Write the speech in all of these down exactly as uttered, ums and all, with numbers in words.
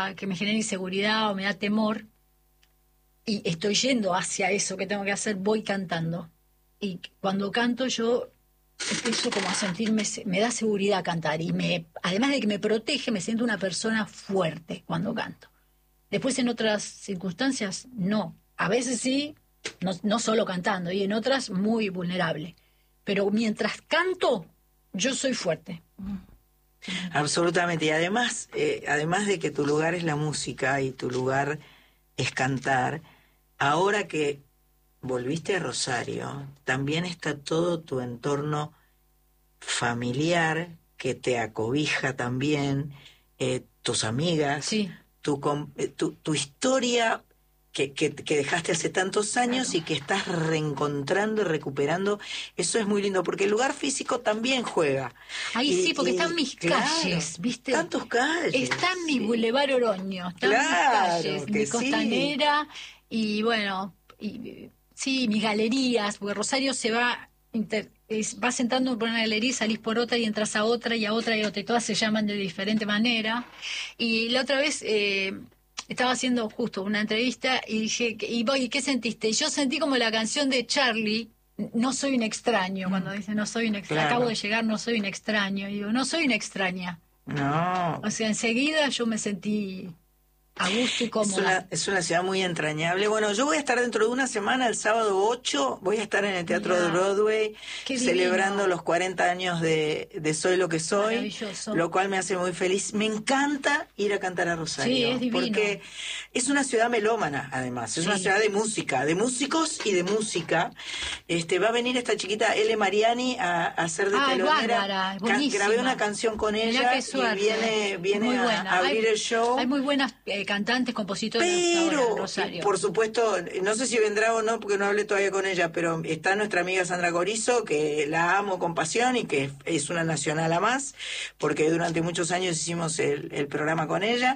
que me genera inseguridad o me da temor, y estoy yendo hacia eso que tengo que hacer, voy cantando. Y cuando canto yo empiezo como a sentirme, me da seguridad cantar, y me, además de que me protege, me siento una persona fuerte cuando canto. Después en otras circunstancias no, a veces sí, no, no solo cantando, y en otras muy vulnerable, pero mientras canto yo soy fuerte. Absolutamente, y además, eh, además de que tu lugar es la música y tu lugar es cantar, ahora que volviste a Rosario, también está todo tu entorno familiar que te acobija también, eh, tus amigas, sí. tu, tu, tu historia que, que, que dejaste hace tantos años, claro, y que estás reencontrando y recuperando. Eso es muy lindo, porque el lugar físico también juega. Ahí y, sí, porque y, están mis claro, calles, ¿viste? Están tus calles. Está en mi sí. Boulevard Oroño, están claro, mis calles, mi sí. costanera, y bueno, y, sí, mis galerías, porque Rosario se va, inter, es, va sentando por una galería, salís por otra y entras a otra y a otra y a otra, y todas se llaman de diferente manera. Y la otra vez eh, estaba haciendo justo una entrevista y dije, y voy, ¿qué sentiste? Y yo sentí como la canción de Charlie, No soy un extraño, mm. cuando dice no soy un extraño, claro, acabo de llegar, no soy un extraño, y digo, no soy una extraña. No. O sea, enseguida yo me sentí a gusto y cómoda. Es una, es una ciudad muy entrañable. Bueno, yo voy a estar dentro de una semana, el sábado ocho, voy a estar en el Teatro Mirá, de Broadway, celebrando divino. los cuarenta años de, de Soy lo que soy, maravilloso, lo cual me hace muy feliz. Me encanta ir a cantar a Rosario, sí, es divino, porque es una ciudad melómana, además, es sí. una ciudad de música, de músicos y de música. Este, va a venir esta chiquita Ele Mariani a, a hacer de ah, telonera. Can, grabé una canción con ella y viene, viene a, a abrir hay, el show. Hay muy buenas eh, cantantes, compositores. Pero, Rosario. por supuesto, no sé si vendrá o no, porque no hablé todavía con ella, pero está nuestra amiga Sandra Corizo, que la amo con pasión y que es una nacional a más, porque durante muchos años hicimos el, el programa con ella.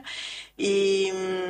Y,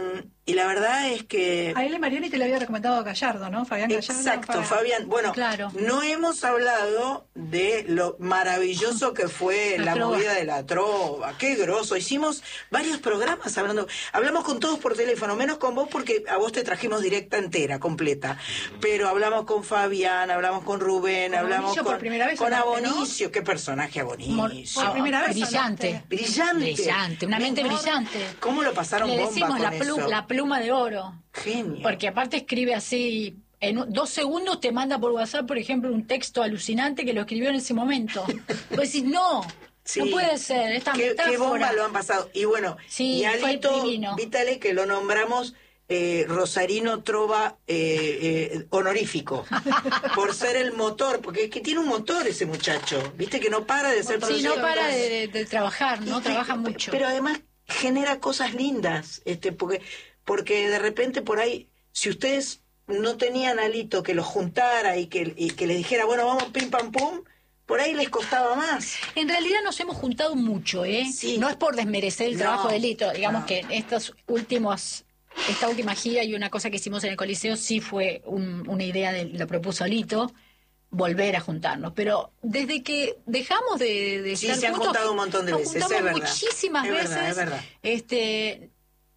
y la verdad es que... A Ele Mariani te le había recomendado a Gallardo, ¿no? Fabián Gallardo. Exacto, Fabián. Fabián. Bueno, claro. no hemos hablado de lo maravilloso que fue la, la movida de la trova. Qué groso. Hicimos varios programas hablando. Hablamos con todos por teléfono, menos con vos porque a vos te trajimos directa entera, completa. Pero hablamos con Fabián, hablamos con Rubén, con hablamos Abonicio con, por primera vez con hablaste, Abonicio. ¿no? Qué personaje Abonicio. Por primera vez brillante. Brillante. Brillante, una mente Mejor. brillante. ¿Cómo lo pasaron Le bomba decimos con la, plu eso? la pluma de oro. Genio. Porque aparte escribe así, en dos segundos te manda por WhatsApp, por ejemplo, un texto alucinante que lo escribió en ese momento. Vos decís, no, sí. no puede ser, esta ¿Qué, metáfora. Qué bomba lo han pasado. Y bueno, sí, y Alito Vitale, que lo nombramos eh, Rosarino Trova eh, eh, honorífico, por ser el motor, porque es que tiene un motor ese muchacho, viste que no para de hacer sí, no para de, de, de trabajar, no y, trabaja mucho. Pero además genera cosas lindas, este, porque... Porque de repente por ahí, si ustedes no tenían a Alito que los juntara y que, y que les dijera, bueno, vamos pim pam pum, por ahí les costaba más. En realidad nos hemos juntado mucho, ¿eh? Sí. No es por desmerecer el no, trabajo de Alito, digamos no. que estos últimos, esta última gira y una cosa que hicimos en el Coliseo sí fue un, una idea, de, lo propuso Alito, volver a juntarnos. Pero desde que dejamos de, de sí, estar se han juntos, juntado un montón de nos veces, juntamos es verdad. muchísimas es veces. Verdad, es verdad. Este...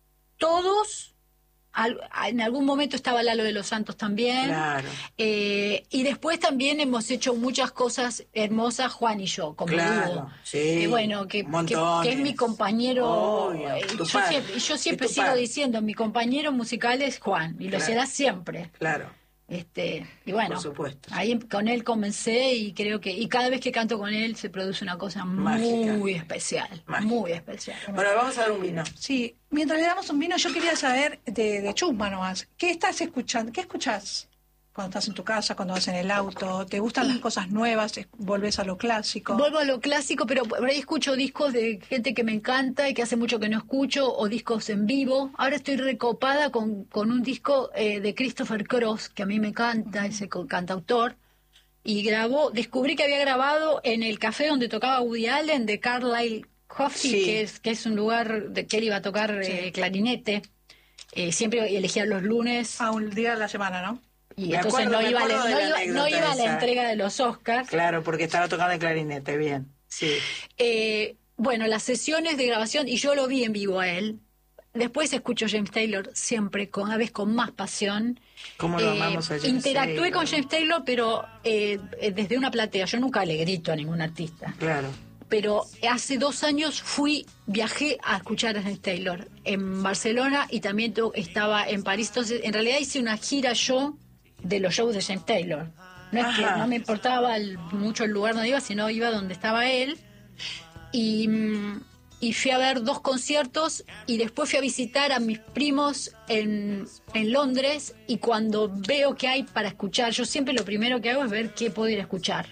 Todos, al, en algún momento estaba Lalo de los Santos también, claro. eh, y después también hemos hecho muchas cosas hermosas Juan y yo, como claro, dúo. Sí, que bueno, que, que, que es mi compañero, Obvio, eh, yo, siempre, yo siempre sigo padre. diciendo, mi compañero musical es Juan, y lo claro. será siempre. Claro. Este, y bueno, por supuesto. Ahí con él comencé y creo que, y cada vez que canto con él se produce una cosa Mágica. muy especial, Mágica. muy especial. Bueno, vamos a dar un vino. Sí, mientras le damos un vino, yo quería saber de, de Chusma nomás, ¿qué estás escuchando? ¿Qué escuchás cuando estás en tu casa, cuando vas en el auto? ¿Te gustan y las cosas nuevas? ¿Volvés a lo clásico? Vuelvo a lo clásico, pero por ahí escucho discos de gente que me encanta y que hace mucho que no escucho, o discos en vivo. Ahora estoy recopada con, con un disco eh, de Christopher Cross, que a mí me encanta, ese cantautor, y grabó, descubrí que había grabado en el café donde tocaba Woody Allen, de Carlisle Coffee, sí. que es que es un lugar de que él iba a tocar sí. eh, clarinete. Eh, siempre elegía los lunes. A un día de la semana, ¿no? Y me entonces acuerdo, no, iba, la, no, iba, no iba a la entrega de los Oscars. Claro, porque estaba tocando el clarinete, bien. Sí. Eh, bueno, las sesiones de grabación, y yo lo vi en vivo a él, después escucho James Taylor siempre, con, a veces con más pasión. ¿Cómo lo amamos a James Interactué Taylor? con James Taylor, pero eh, desde una platea. Yo nunca le grito a ningún artista. Claro. Pero hace dos años fui, viajé a escuchar a James Taylor en Barcelona y también to- estaba en París. Entonces, en realidad hice una gira yo de los shows de James Taylor. No es que Ajá. no me importaba el- mucho el lugar donde iba, sino iba donde estaba él. Y, mm, y fui a ver dos conciertos y después fui a visitar a mis primos en, en Londres. Y cuando veo que hay para escuchar, yo siempre lo primero que hago es ver qué puedo ir a escuchar.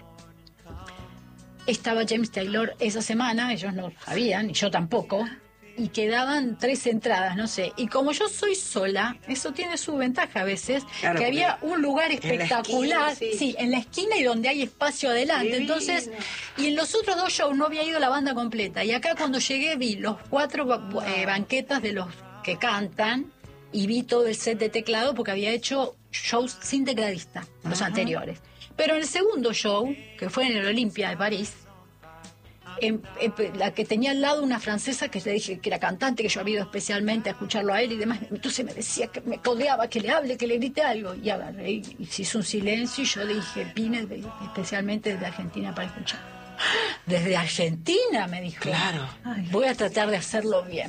Estaba James Taylor esa semana, ellos no sabían, y yo tampoco, y quedaban tres entradas, no sé. Y como yo soy sola, eso tiene su ventaja a veces, Claro, que porque había un lugar en la espectacular, esquina, sí. sí, en la esquina y donde hay espacio adelante. Divino. Entonces, y en los otros dos shows no había ido la banda completa. Y acá cuando llegué vi los cuatro ba- eh, banquetas de los que cantan y vi todo el set de teclado porque había hecho shows sin tecladista, los Ajá. anteriores. Pero en el segundo show, que fue en el Olimpia de París, em- em- la que tenía al lado una francesa que le dije que era cantante, que yo había ido especialmente a escucharlo a él y demás, entonces me decía que me codeaba, que le hable, que le grite algo, y agarré y, y se hizo un silencio y yo le dije, vine de- especialmente desde Argentina para escuchar. Desde Argentina, me dijo. Claro. Voy a tratar de hacerlo bien.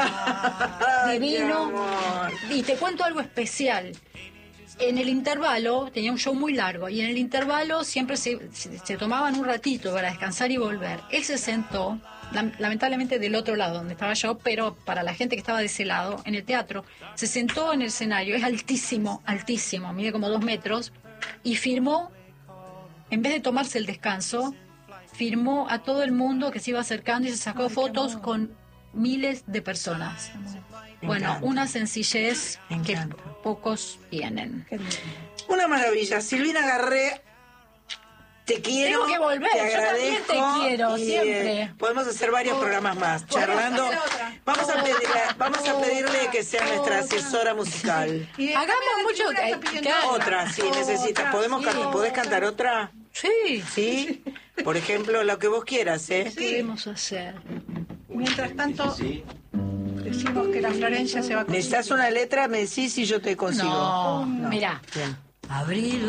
Ay, qué Divino. amor. Y te cuento algo especial. En el intervalo, tenía un show muy largo, y en el intervalo siempre se, se, se tomaban un ratito para descansar y volver. Él se sentó, lam- lamentablemente del otro lado donde estaba yo, pero para la gente que estaba de ese lado, en el teatro, se sentó en el escenario, es altísimo, altísimo, mide como dos metros, y firmó, en vez de tomarse el descanso, firmó a todo el mundo que se iba acercando y se sacó Ay, qué fotos amor. con miles de personas. Me Bueno, encanta. una sencillez Me que encanta. pocos tienen. Qué lindo. Una maravilla. Silvina Garré, te quiero. Tengo que volver, te yo también te agradezco quiero, y, siempre. eh, podemos hacer varios programas más, Podemos charlando. hacer otra. Vamos a pedirle, vamos a pedirle que sea nuestra asesora musical. Y Hagamos también mucho- Silvina está eh, pidiendo claro. Otra, sí, necesita. Otra, ¿Podemos sí, can- ¿Podés otra. cantar otra? Sí, Sí. Por ejemplo, lo que vos quieras, ¿eh? ¿qué podemos hacer? Mientras tanto, decimos que la Florencia se va a Necesitas una letra, me decís y yo te consigo. No, mira. Bien. Abril